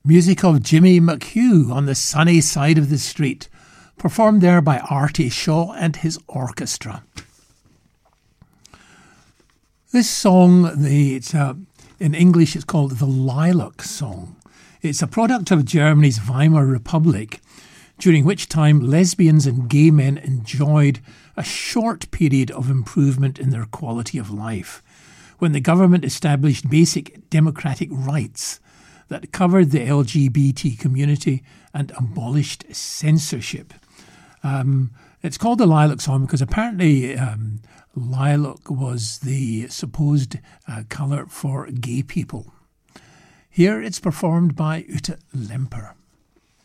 Music of Jimmy McHugh on the Sunny Side of the Street, performed there by Artie Shaw and his orchestra. This song, in English it's called the Lilac Song. It's a product of Germany's Weimar Republic, during which time lesbians and gay men enjoyed a short period of improvement in their quality of life, when the government established basic democratic rights that covered the LGBT community and abolished censorship. It's called the Lilac Song because apparently lilac was the supposed colour for gay people. Here it's performed by Ute Lemper.